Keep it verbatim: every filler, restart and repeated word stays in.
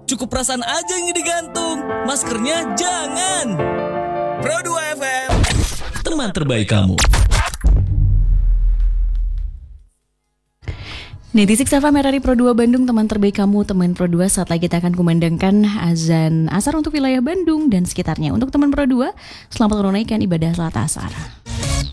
Cukup perasaan aja yang digantung, maskernya jangan. Pro dua F M, teman terbaik kamu. Netisik Safa Merari Pro dua Bandung, teman terbaik kamu, teman Pro dua. Saat lagi kita akan kumandangkan azan asar untuk wilayah Bandung dan sekitarnya. Untuk teman Pro dua, selamat menunaikan ibadah salat asar.